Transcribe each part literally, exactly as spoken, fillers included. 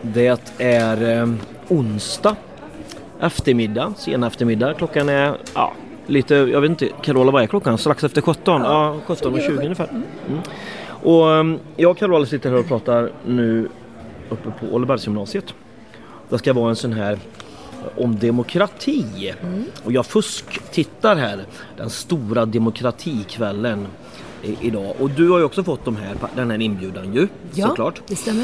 Det är eh, onsdag eftermiddag, sen eftermiddag. Klockan är ja, lite, jag vet inte, Carola, vad är klockan? Strax efter sjutton, ja, ja sjutton och tjugo ungefär. Mm. Och um, jag och Carola sitter här och pratar nu uppe på Ålbergsgymnasiet. Det ska vara en sån här om demokrati. Mm. Och jag fusk tittar här, den stora demokratikvällen i, idag. Och du har ju också fått de här, den här inbjudan ju, ja, såklart. Det stämmer.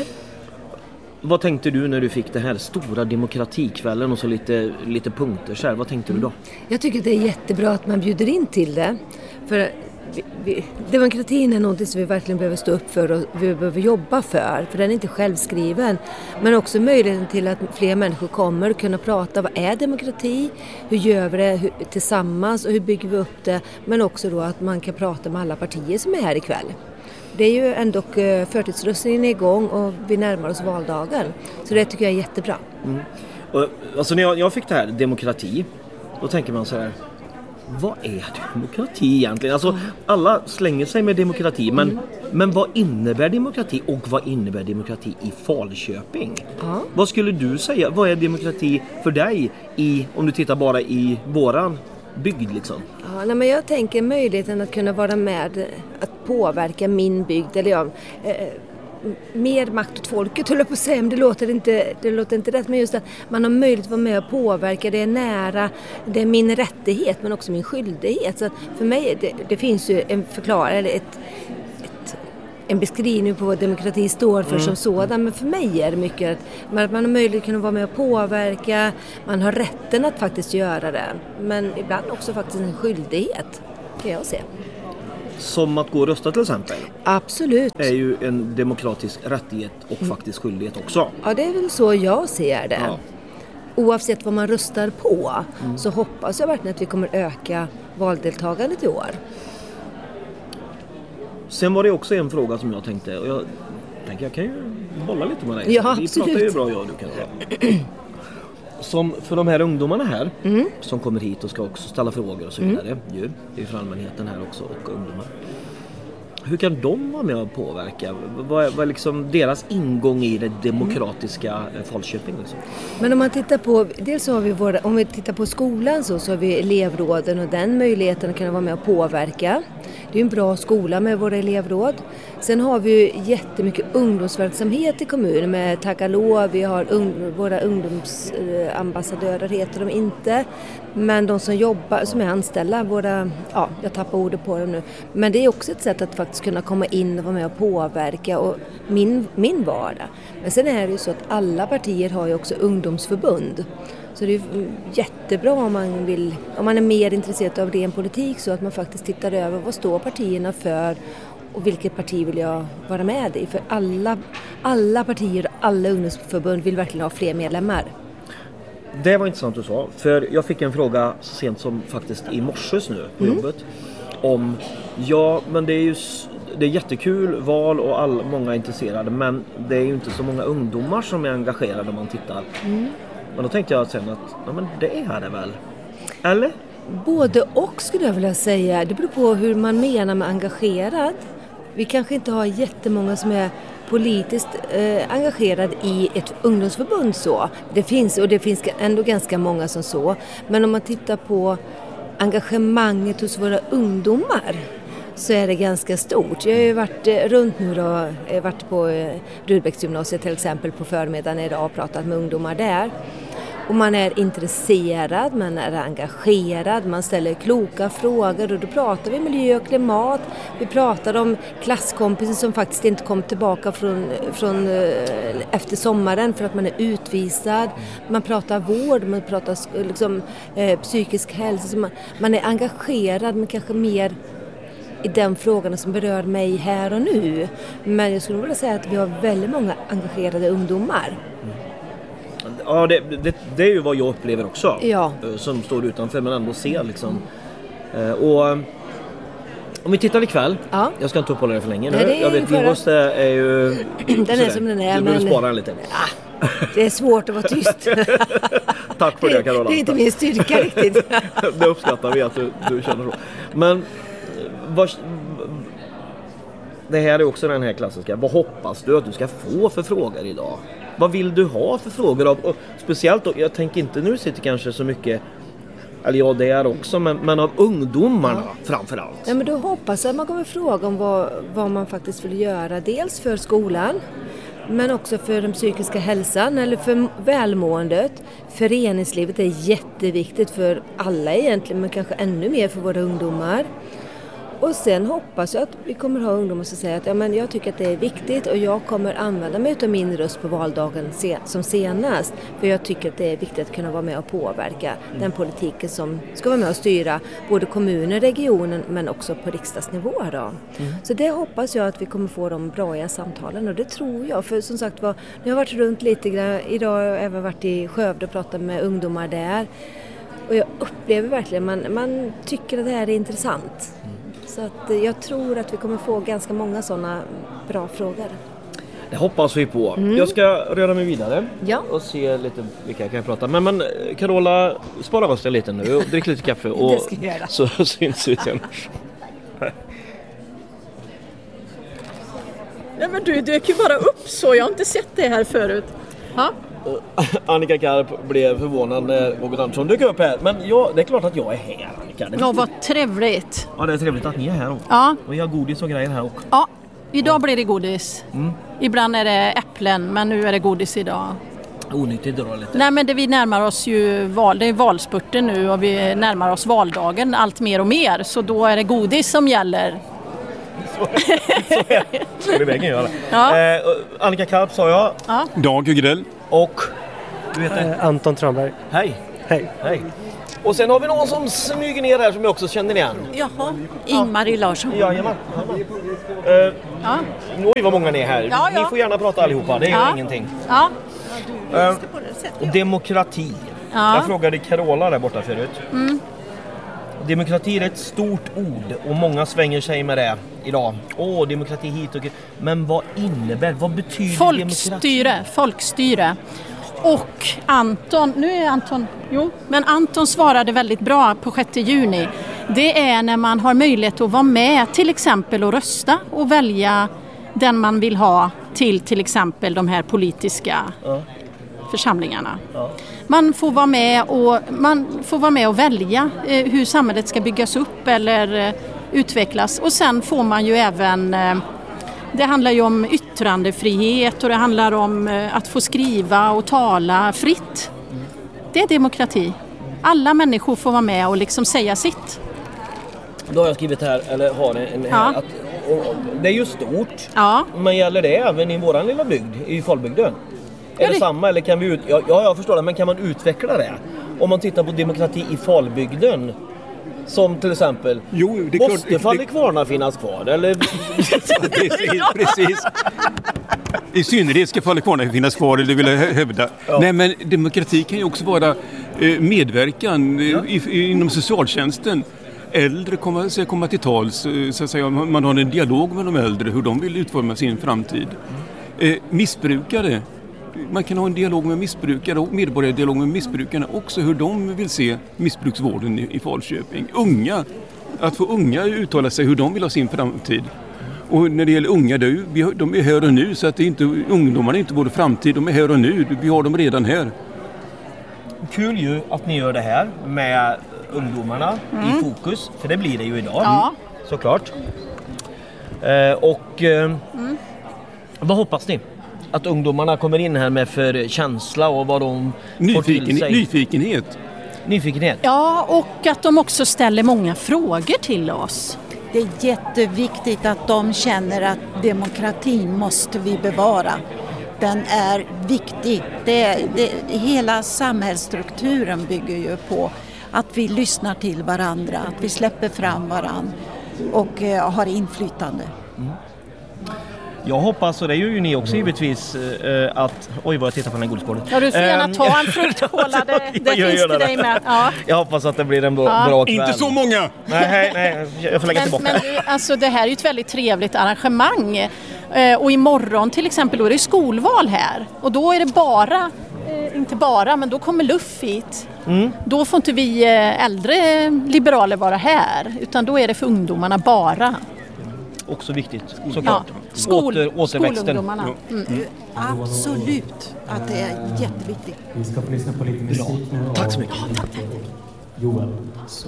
Vad tänkte du när du fick det här stora demokratikvällen och så lite, lite punkter så här? Vad tänkte du då? Jag tycker det är jättebra att man bjuder in till det. För vi, vi, demokratin är något som vi verkligen behöver stå upp för och vi behöver jobba för. För den är inte självskriven. Men också möjligheten till att fler människor kommer och kunna prata. Vad är demokrati? Hur gör vi det hur, tillsammans och hur bygger vi upp det? Men också då att man kan prata med alla partier som är här ikväll. Det är ju ändå förtidsröstningen är igång och vi närmar oss valdagen. Så det tycker jag är jättebra. Mm. Och, alltså när jag, jag fick det här, demokrati, då tänker man så här, vad är demokrati egentligen? Alltså mm. alla slänger sig med demokrati, men, mm. men vad innebär demokrati och vad innebär demokrati i Falköping? Mm. Vad skulle du säga, vad är demokrati för dig i, om du tittar bara i våran bygd liksom? Ja, nej, men jag tänker möjligheten att kunna vara med, att påverka min bygd, eller ja, eh, mer makt åt folket, höll jag på att säga, men det låter inte, det låter inte rätt, men just att man har möjlighet att vara med och påverka, det är nära, det är min rättighet men också min skyldighet. Så att för mig, det, det finns ju en förklaring, eller ett, ett, en beskrivning på vad demokrati står för mm. som sådan, men för mig är det mycket att man, man har möjlighet att kunna vara med och påverka, man har rätten att faktiskt göra det, men ibland också faktiskt en skyldighet, kan jag se. Som att gå och rösta till exempel. Absolut. Är ju en demokratisk rättighet och mm. faktiskt skyldighet också. Ja, det är väl så jag ser det. Ja. Oavsett vad man röstar på mm. så hoppas jag verkligen att vi kommer öka valdeltagandet i år. Sen var det också en fråga som jag tänkte, och jag tänker jag kan ju bolla lite med dig. Ja, vi absolut. pratar ju bra, jag och du kan vara. Som för de här ungdomarna här mm. som kommer hit och ska också ställa frågor och så vidare. Mm. Ju, det är för allmänheten här också och ungdomar. Hur kan de vara med och påverka? Vad är, vad är liksom deras ingång i det demokratiska mm. Falköping? Liksom? Men om man tittar på, dels har vi våra, om vi tittar på skolan så, så har vi elevråden och den möjligheten att kunna vara med och påverka. Det är en bra skola med våra elevråd. Sen har vi ju jättemycket ungdomsverksamhet i kommunen med Tagalå. Vi har un, våra ungdomsambassadörer heter de inte. Men de som jobbar, som är anställda, våra, ja, jag tappar ordet på dem nu. Men det är också ett sätt att faktiskt kunna komma in och vara med och påverka och min, min vardag. Men sen är det ju så att alla partier har ju också ungdomsförbund. Så det är jättebra om man vill, om man är mer intresserad av ren politik, så att man faktiskt tittar över vad står partierna för och vilket parti vill jag vara med i. För alla, alla partier och alla ungdomsförbund vill verkligen ha fler medlemmar. Det var intressant du sa, för jag fick en fråga så sent som faktiskt i morses nu på mm. jobbet om, ja men det är ju det är jättekul val och all, många är intresserade, men det är ju inte så många ungdomar som är engagerade om man tittar. Mm. Men då tänkte jag sen att ja, men det är det väl, eller? Både och skulle jag vilja säga, det beror på hur man menar med engagerad. Vi kanske inte har jättemånga som är politiskt eh, engagerad i ett ungdomsförbund så. Det finns, och det finns ändå ganska många som så. Men om man tittar på engagemanget hos våra ungdomar så är det ganska stort. Jag har ju varit eh, runt nu då, jag har varit på eh, Rudbecksgymnasiet till exempel på förmiddagen idag och pratat med ungdomar där. Och man är intresserad, man är engagerad, man ställer kloka frågor och då pratar vi miljö och klimat. Vi pratar om klasskompisen som faktiskt inte kom tillbaka från, från, efter sommaren för att man är utvisad. Man pratar vård, man pratar liksom, eh, psykisk hälsa. Så man, man är engagerad men kanske mer i den frågan som berör mig här och nu. Men jag skulle vilja säga att vi har väldigt många engagerade ungdomar. Ja, det, det, det är ju vad jag upplever också. Ja. Som står utanför men ändå ser liksom. Och om vi tittar ikväll. Ja. Jag ska inte uppehålla det för länge nu. Nej, jag vet, din röst är ju den är som den är. Du behöver spara den lite. Ja, det är svårt att vara tyst. Tack för det, Carola. Det är inte min styrka riktigt. Det uppskattar vi att du, du känner så. Men vad, det här är också den här klassiska. Vad hoppas du att du ska få för frågor idag? Vad vill du ha för frågor? Av, och speciellt, jag tänker inte nu sitter kanske så mycket, eller ja det är också, men, men av ungdomarna ja. framförallt. Ja, men då hoppas jag att man kommer fråga om vad, vad man faktiskt vill göra. Dels för skolan, men också för den psykiska hälsan eller för välmåendet. Föreningslivet är jätteviktigt för alla egentligen, men kanske ännu mer för våra ungdomar. Och sen hoppas jag att vi kommer ha ungdomar som säger att ja, men jag tycker att det är viktigt och jag kommer använda mig av min röst på valdagen som senast. För jag tycker att det är viktigt att kunna vara med och påverka mm. den politiken som ska vara med och styra både kommuner, regionen men också på riksdagsnivå. Då. Mm. Så det hoppas jag att vi kommer få de bra samtalen och det tror jag. För som sagt var, jag har varit runt lite grann, idag har jag även varit i Skövde och pratat med ungdomar där. Och jag upplever verkligen, man, man tycker att det här är intressant. Mm. Så att jag tror att vi kommer få ganska många sådana bra frågor. Det hoppas vi på. Mm. Jag ska röra mig vidare ja. och se lite vilka jag kan prata. Men, men Carola, spara rösten lite nu och drick lite kaffe och så syns vi sen. Nej, men du dök ju bara upp så. Jag har inte sett det här förut. Ha? Annika Karp blev förvånad när Robert Andersson dök upp här. Men ja, det är klart att jag är här, Annika. Ja, vad trevligt. Ja, det är trevligt att ni är här också. Ja. Och vi har godis och grejer här också. Ja, idag blir det godis. Mm. Ibland är det äpplen, men nu är det godis idag. Onyttigt då lite. Nej, men det, vi närmar oss ju val, det är valspurten nu och vi närmar oss valdagen allt mer och mer. Så då är det godis som gäller. Så, så är det. Så är det vägen göra. Ja. Eh, Annika Karp sa jag. Ja. Dag Hugrell. Och du vet eh, Anton Tranberg. Hej. Hej. Hej. Och sen har vi någon som smyger ner här som jag också känner igen. Jaha, Ingmarie ja. Larsson. Jajamän. Uh, ja. Oj, vad många ni är här. Ja, ja. Ni får gärna prata allihopa, det är ja. ingenting. Ja. Uh, demokrati. Ja. Jag frågade Carola där borta förut. Mm. Demokrati är ett stort ord och många svänger sig med det idag. Åh, demokrati hit och... Men vad innebär, vad betyder folkstyre, demokrati? Folkstyre. Och Anton, nu är Anton, jo, men Anton svarade väldigt bra på sjätte juni. Det är när man har möjlighet att vara med till exempel och rösta och välja den man vill ha till till exempel de här politiska ja. församlingarna. Ja. Man får vara med och man får vara med och välja eh, hur samhället ska byggas upp eller eh, utvecklas. Och sen får man ju även eh, det handlar ju om yttrandefrihet och det handlar om eh, att få skriva och tala fritt. Det är demokrati. Alla människor får vara med och liksom säga sitt. Då har jag skrivit här, eller har en här, ja. att och, det är ju stort. Ja. Men gäller det även i våran lilla bygd, i Falbygden? Är det, det samma eller kan vi ut... Ja, ja, jag förstår det, men kan man utveckla det? Om man tittar på demokrati i Falbygden, som till exempel, jo, det måste klart, Fallikvarna det... finnas kvar? Eller? precis, precis. I synnerhet ska Fallikvarna finnas kvar, det vill jag hävda. Ja. Nej, men demokrati kan ju också vara eh, medverkan ja. i, i, inom socialtjänsten. Äldre kommer, ska komma till tals, så att säga, man har en dialog med de äldre, hur de vill utforma sin framtid. Eh, missbrukare, man kan ha en dialog med missbrukare och medborgardialog med missbrukarna också, hur de vill se missbruksvården i, i Falköping. Unga, att få unga uttala sig hur de vill ha sin framtid. Och när det gäller unga, de är här och nu, så att det är inte, ungdomarna är inte både framtid, de är här och nu, vi har dem redan här. Kul ju att ni gör det här med ungdomarna mm. i fokus, för det blir det ju idag, ja. såklart. Eh, och eh, mm. vad hoppas ni? Att ungdomarna kommer in här med för känsla och vad de Nyfiken, får till sig? Nyfikenhet. Nyfikenhet. Ja, och att de också ställer många frågor till oss. Det är jätteviktigt att de känner att demokratin måste vi bevara. Den är viktig. Det, det, hela samhällsstrukturen bygger ju på att vi lyssnar till varandra, att vi släpper fram varandra och eh, har inflytande. Mm. Jag hoppas, och det gör ju ni också givetvis, eh, att... Oj, vad jag tittar på den här godisskålen. Ja, du får gärna ta en fruktkola, det, det finns till dig med. Ja. Jag hoppas att det blir en bra, ja. bra kväll. Inte så många! Nej, nej, jag får lägga men, tillbaka. Men du, alltså, det här är ju ett väldigt trevligt arrangemang. Eh, och imorgon till exempel, då är det skolval här. Och då är det bara, eh, inte bara, men då kommer Luff hit. Mm. Då får inte vi äldre liberaler vara här, utan då är det för ungdomarna bara. också viktigt såklart. Ja. Skol, Åter, återväxten. skolungdomarna. Mm. Mm. Absolut att det är jätteviktigt. Vi ska få lyssna på lite musik nu. Tack så mycket. Ja, tack, tack. Joel, så...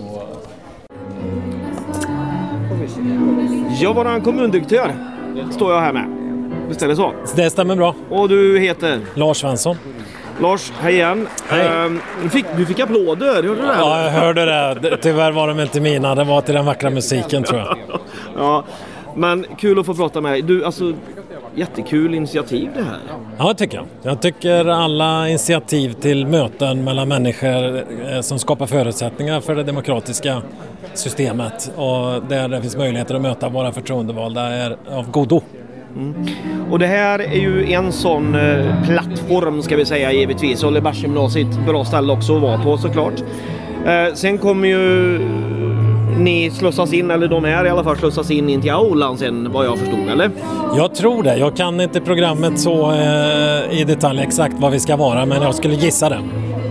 Jag var en kommundirektör. Står jag här med. Visst är det så? Det stämmer bra. Och du heter? Lars Svensson. Lars, hej igen. Hej. Um, du, fick, du fick applåder, hörde du det? Ja, jag hörde det. Tyvärr var de inte mina. Det var till den vackra musiken, tror jag. Ja, men kul att få prata med dig. Du, alltså, jättekul initiativ det här. Ja, jag tycker jag. Jag tycker alla initiativ till möten mellan människor eh, som skapar förutsättningar för det demokratiska systemet och där det finns möjligheter att möta våra förtroendevalda är av godo. Mm. Och det här är ju en sån eh, plattform, ska vi säga, givetvis. Och Lebergsgymnasiet, bra ställe också att vara på, såklart. Eh, sen kommer ju ni slussas in, eller de här i alla fall slussas in in till aulan sen, vad jag förstod, eller? Jag tror det. Jag kan inte programmet så eh, i detalj exakt vad vi ska vara, men jag skulle gissa det.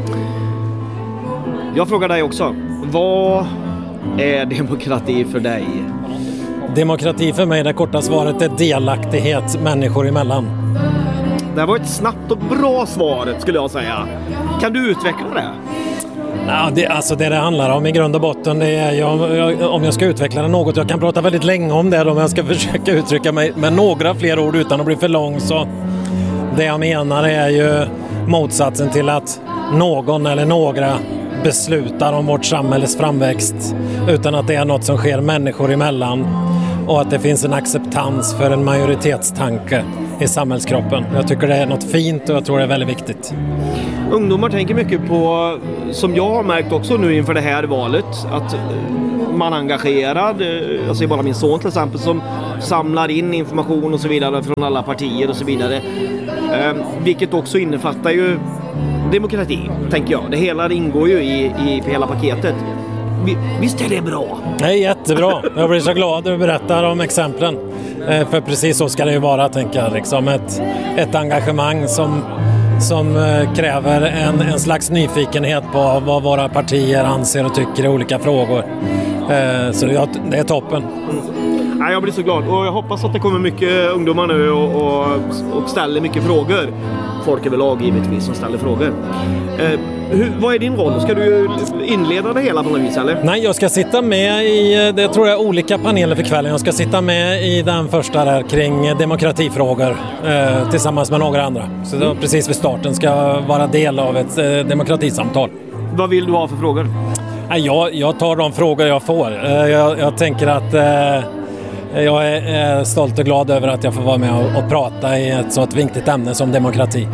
Jag frågar dig också. Vad är demokrati för dig? Demokrati för mig, det korta svaret är delaktighet människor emellan. Det var ett snabbt och bra svar, skulle jag säga. Kan du utveckla det? Ja, det, alltså det det handlar om i grund och botten, det är jag, jag, om jag ska utveckla det något, jag kan prata väldigt länge om det om jag ska försöka uttrycka mig med några fler ord utan att bli för lång, så det jag menar är ju motsatsen till att någon eller några beslutar om vårt samhälles framväxt utan att det är något som sker människor emellan och att det finns en acceptans för en majoritetstanke i samhällskroppen. Jag tycker det är något fint och jag tror det är väldigt viktigt. Ungdomar tänker mycket på, som jag har märkt också nu inför det här valet, att man är engagerad. Jag ser bara min son till exempel som samlar in information och så vidare från alla partier och så vidare. Eh, vilket också innefattar ju demokrati, tänker jag. Det hela ingår ju i, i hela paketet. Visst är det bra? Det är jättebra. Jag blir så glad när du berättar om exemplen. Eh, för precis så ska det ju vara, tänker jag. Liksom ett, ett engagemang som, som kräver en, en slags nyfikenhet på vad våra partier anser och tycker i olika frågor. Eh, så det, det är toppen. Mm. Ja, jag blir så glad och jag hoppas att det kommer mycket ungdomar nu och, och, och ställer mycket frågor. Folk överlag givetvis som ställer frågor. Eh, hur, vad är din roll? Ska du inleda det hela på något vis, eller? Nej, jag ska sitta med i, det tror jag, olika paneler för kvällen. Jag ska sitta med i den första där kring demokratifrågor eh, tillsammans med några andra. Så då, precis vid starten ska jag vara del av ett eh, demokratisamtal. Vad vill du ha för frågor? Nej, jag, jag tar de frågor jag får. Eh, jag, jag tänker att eh, jag är, är stolt och glad över att jag får vara med och, och prata i ett så ett viktigt ämne som demokrati.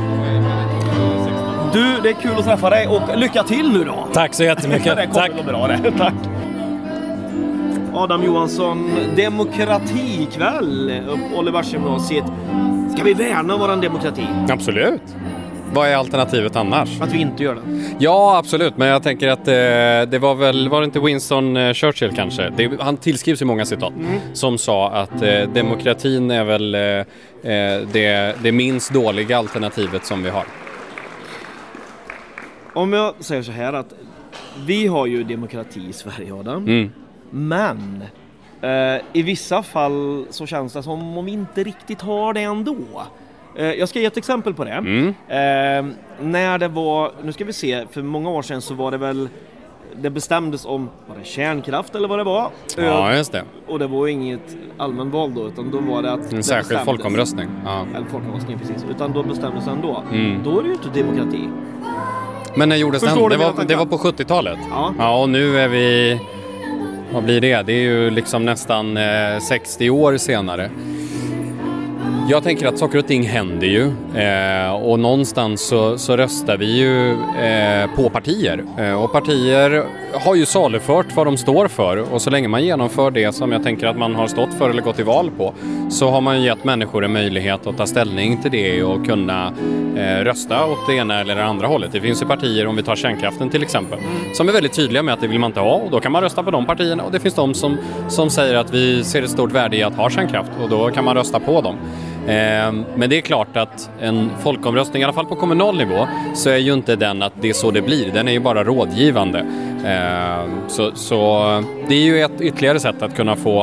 Du, det är kul att träffa dig och lycka till nu då. Tack så jättemycket. Det kommer att bra det. Tack. Adam Johansson, demokratikväll på Lebergsgymnasiet. Ska vi värna våran demokrati? Absolut. Vad är alternativet annars? Att vi inte gör det. Ja, absolut. Men jag tänker att eh, det var väl, var det inte Winston eh, Churchill kanske? Det, han tillskrivs i många citat mm. som sa att eh, demokratin är väl eh, det, det minst dåliga alternativet som vi har. Om jag säger så här att vi har ju demokrati i Sverige, Adam. Mm. Men eh, i vissa fall så känns det som om vi inte riktigt har det ändå. Eh, jag ska ge ett exempel på det. Mm. Eh, när det var, nu ska vi se, för många år sedan så var det väl, det bestämdes om, var det kärnkraft eller vad det var? Ja, just det. Och det var inget allmän val då, utan då var det att en särskild folkomröstning. Ja. Eller folkomröstning, precis. Utan då bestämdes det ändå. Mm. Då är det ju inte demokrati. Men när gjordes den? Det var, det var på sjuttiotalet. Ja. Ja, och nu är vi... Vad blir det? Det är ju liksom nästan eh, sextio år senare. Jag tänker att saker och ting händer ju. Eh, och någonstans så, så röstar vi ju eh, på partier. Eh, och partier har ju salufört vad de står för. Och så länge man genomför det som jag tänker att man har stått för eller gått till val på, så har man ju gett människor en möjlighet att ta ställning till det och kunna eh, rösta åt det ena eller det andra hållet. Det finns ju partier, om vi tar kärnkraften till exempel, som är väldigt tydliga med att det vill man inte ha, och då kan man rösta på de partierna. Och det finns de som, som säger att vi ser ett stort värde i att ha kärnkraft, och då kan man rösta på dem. Eh, men det är klart att en folkomröstning, i alla fall på kommunal nivå, så är ju inte den att det är så det blir. Den är ju bara rådgivande. Eh, så, så det är ju ett ytterligare sätt att kunna få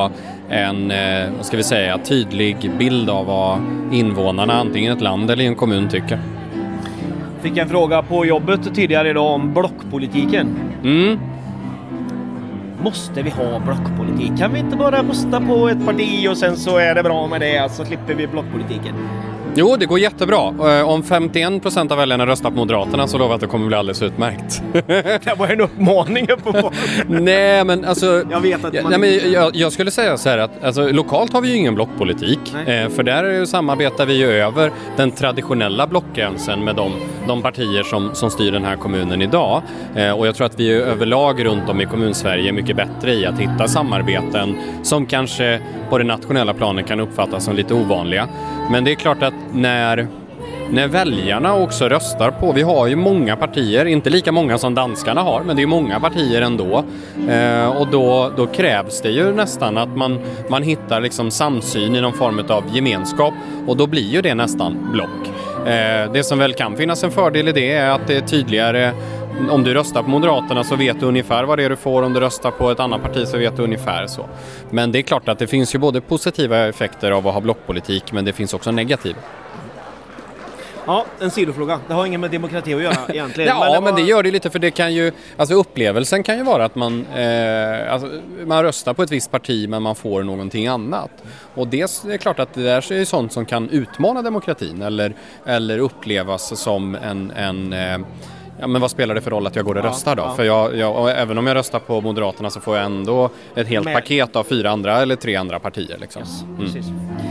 en eh, vad ska vi säga, tydlig bild av vad invånarna, antingen ett land eller en kommun, tycker. Fick en fråga på jobbet tidigare idag om blockpolitiken. Mm. Måste vi ha blockpolitik? Kan vi inte bara rösta på ett parti och sen så är det bra med det, så slipper vi blockpolitiken? Jo, det går jättebra. Om femtioen procent av väljarna röstar på Moderaterna så lovar jag att det kommer bli alldeles utmärkt. Det var en uppmaning på. Nej, men alltså... Jag vet att man... nej, men jag, jag skulle säga så här att alltså, lokalt har vi ju ingen blockpolitik. Eh, för där samarbetar vi ju över den traditionella blockgränsen med de, de partier som, som styr den här kommunen idag. Eh, och jag tror att vi är överlag runt om i kommunsverige mycket bättre i att hitta samarbeten som kanske på det nationella planet kan uppfattas som lite ovanliga. Men det är klart att när, när väljarna också röstar på, vi har ju många partier, inte lika många som danskarna har, men det är många partier ändå. Eh, och då, då krävs det ju nästan att man, man hittar liksom samsyn i någon form av gemenskap, och då blir ju det nästan block. Eh, det som väl kan finnas en fördel i det är att det är tydligare. Om du röstar på Moderaterna så vet du ungefär vad det är du får. Om du röstar på ett annat parti så vet du ungefär så. Men det är klart att det finns ju både positiva effekter av att ha blockpolitik, men det finns också negativa. Ja, en sidofråga. Det har ingen med demokrati att göra egentligen. Ja, men det, var... men det gör det lite, för det kan ju, alltså upplevelsen kan ju vara att man, eh, alltså, man röstar på ett visst parti men man får någonting annat. Och det är klart att det där är sånt som kan utmana demokratin eller, eller upplevas som en... en eh, ja, men vad spelar det för roll att jag går och ja, röstar då? Ja. För jag, jag, även om jag röstar på Moderaterna så får jag ändå ett helt med. paket av fyra andra eller tre andra partier. Liksom. Yes, mm. precis.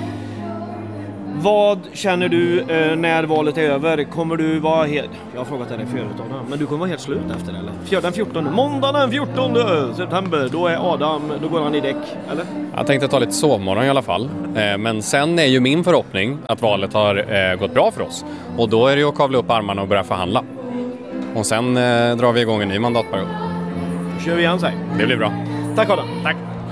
Vad känner du eh, när valet är över? Kommer du vara helt... Jag har frågat dig förut, Adam, men du kommer vara helt slut efter det, eller? Den fjortonde, måndag den fjortonde september, då är Adam, då går han i däck, eller? Jag tänkte ta lite sovmorgon i alla fall. Eh, men sen är ju min förhoppning att valet har eh, gått bra för oss. Och då är det ju att kavla upp armarna och börja förhandla. Och sen eh, drar vi igång en ny mandatperiod. Då kör vi igen, sig. Det blir bra. Tack, Adam. Tack.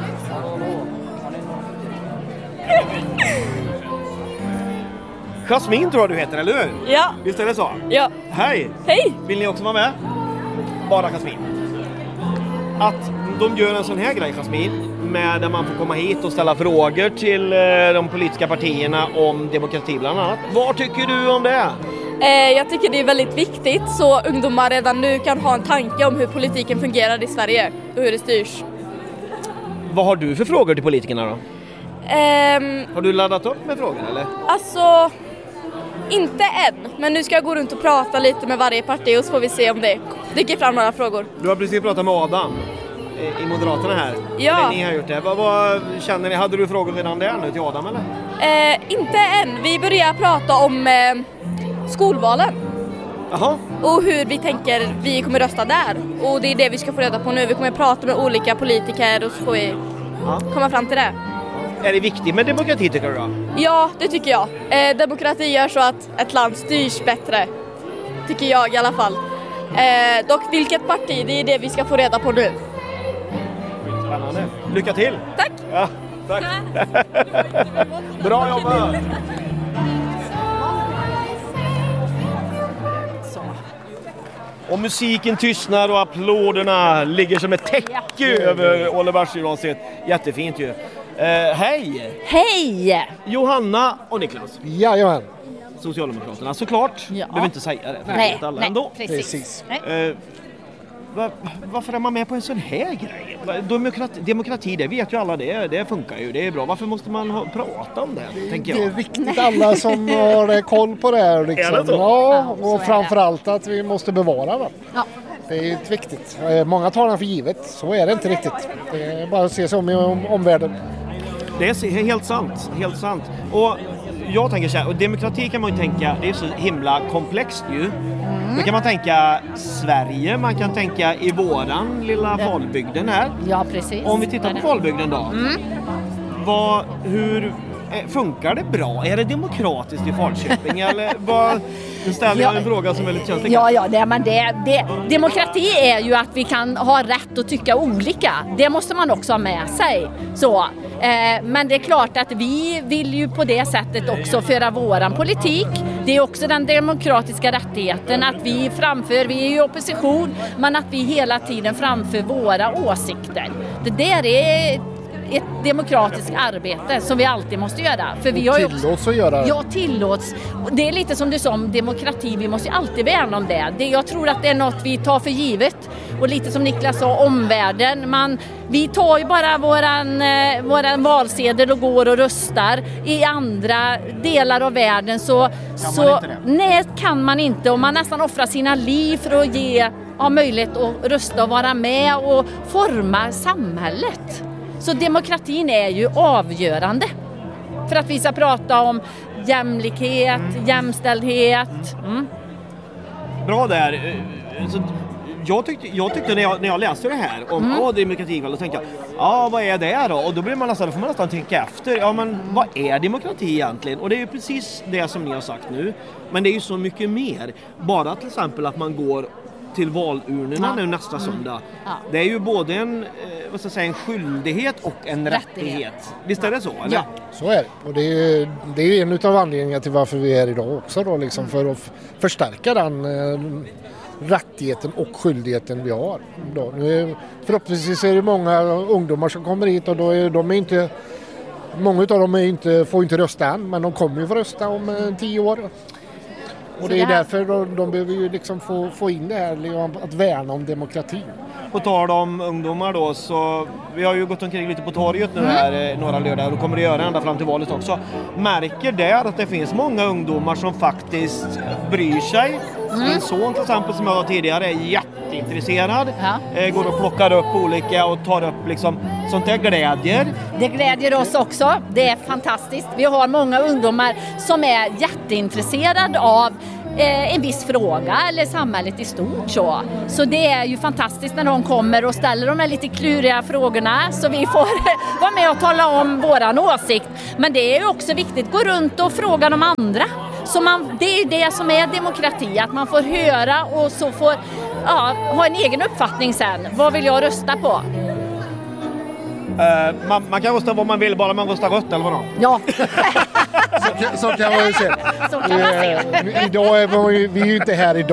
Jasmin tror jag du heter, eller hur? Ja. Visst är det så? Ja. Hej. Hej. Vill ni också vara med? Bara Jasmin. Att de gör en sån här grej, Jasmin, med där man får komma hit och ställa frågor till de politiska partierna om demokrati bland annat. Vad tycker du om det? Eh, jag tycker det är väldigt viktigt så ungdomar redan nu kan ha en tanke om hur politiken fungerar i Sverige och hur det styrs. Vad har du för frågor till politikerna då? Eh, har du laddat upp med frågor eller? Alltså, inte än. Men nu ska jag gå runt och prata lite med varje parti och så får vi se om det dyker fram några frågor. Du har precis pratat med Adam i Moderaterna här. Ja. Eller ni har gjort det. Vad, vad känner ni? Hade du frågor redan där nu till Adam eller? Eh, inte än. Vi börjar prata om eh, skolvalen. Jaha. Och hur vi tänker vi kommer rösta där. Och det är det vi ska få reda på nu. Vi kommer prata med olika politiker och så får vi ja. komma fram till det. Är det viktigt med demokrati tycker du då? Ja, det tycker jag. Eh, demokrati gör så att ett land styrs bättre. Tycker jag i alla fall. Eh, dock vilket parti, det är det vi ska få reda på nu. Spännande. Lycka till! Tack! Ja, tack! Bra jobbat! Och musiken tystnar och applåderna ligger som ett täcke över Ålborgsgymnasiet. Jättefint ju. Eh, hej! Hej! Johanna och Niklas. Jajamän. Socialdemokraterna, såklart. Ja. Behöver inte säga det. För nej, alla nej, ändå. precis. Eh, var, varför är man med på en sån här grej? Demokrati, demokrati, det vet ju alla det. Det funkar ju, det är bra. Varför måste man ha, prata om det, tänker jag? Det är riktigt alla som har koll på det här. Liksom. Är det så? Ja, ja och framförallt att vi måste bevara den. Ja. Det är ju viktigt. Många tar den för givet. Så är det inte riktigt. Det är bara att se sig om i om, omvärlden. Det är helt sant, helt sant. Och jag tänker så här, och demokrati kan man ju tänka, det är så himla komplext ju. Mm. Då kan man tänka Sverige, man kan tänka i våran lilla Falbygden här. Ja, precis. Om vi tittar på Falbygden då. Mm. Vad, hur funkar det bra? Är det demokratiskt i Falköping? Eller vad... Nu ställer jag en ja, fråga som är lite känslig. Ja, ja det, men det, det, demokrati är ju att vi kan ha rätt att tycka olika. Det måste man också ha med sig. Så, eh, men det är klart att vi vill ju på det sättet också föra våran politik. Det är också den demokratiska rättigheten att vi framför, vi är i opposition, men att vi hela tiden framför våra åsikter. Det där är ett demokratiskt arbete som vi alltid måste göra. För vi har ju också, tillåts att göra. Ja, tillåts. Det är lite som du sa om demokrati, vi måste ju alltid värna om det. det. Jag tror att det är något vi tar för givet. Och lite som Niklas sa, omvärlden. Man, vi tar ju bara våran, eh, våran valsedel och går och röstar. I andra delar av världen så, så nej, kan man inte. Och man nästan offrar sina liv för att ge ha möjlighet att rösta och vara med och forma samhället. Så demokratin är ju avgörande för att vi ska prata om jämlikhet, mm. jämställdhet. Mm. Bra där. Så jag, tyckte, jag tyckte när jag, när jag läste det här om mm. oh, demokrati, då tänkte jag, ja vad är det då? Och då blir man nästan, då får man nästan tänka efter, ja men vad är demokrati egentligen? Och det är ju precis det som ni har sagt nu. Men det är ju så mycket mer. Bara till exempel att man går till valurnorna ja. nu nästa mm. söndag. Ja. Det är ju både en, eh, vad ska jag säga, en skyldighet och en rättighet. rättighet. Visst är det så? Eller? Ja, så är det. Och det är ju det är en av anledningarna till varför vi är här idag också då, liksom, mm. för att f- förstärka den eh, rättigheten och skyldigheten vi har. Då. Nu, förhoppningsvis är det många ungdomar som kommer hit och då är de är inte, många av dem är inte, får inte rösta än, men de kommer ju få rösta om eh, tio år. Och det är därför de, de behöver ju liksom få, få in det här liksom, att värna om demokratin. På tal om ungdomar då, så vi har ju gått omkring lite på torget nu här mm. några lördagar och kommer att göra ända fram till valet också. Märker där att det finns många ungdomar som faktiskt bryr sig. Mm. Min son till exempel som jag var tidigare är jätteintresserad. Ja. Eh, går och plockar upp olika och tar upp liksom sånt där glädjer. Det glädjer oss också. Det är fantastiskt. Vi har många ungdomar som är jätteintresserade av eh, en viss fråga eller samhället i stort. Så. så det är ju fantastiskt när de kommer och ställer de här lite kluriga frågorna så vi får vara med och tala om våran åsikt. Men det är ju också viktigt att gå runt och fråga de andra. Så man, det är ju det som är demokrati, att man får höra och så får ja, ha en egen uppfattning sen. Vad vill jag rösta på? Uh, man, man kan rösta vad man vill, bara man röstar rött eller vadå? Ja. så, så kan man ju se. Så kan man se. Uh, idag är vi, vi är ju inte här idag.